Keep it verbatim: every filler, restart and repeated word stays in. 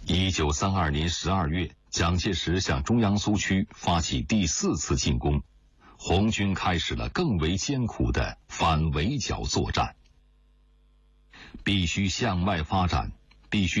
一九三二年十二月，蒋介石向中央苏区发起第四次进攻，红军开始了更为艰苦的反围剿作战。必须向外发展，必须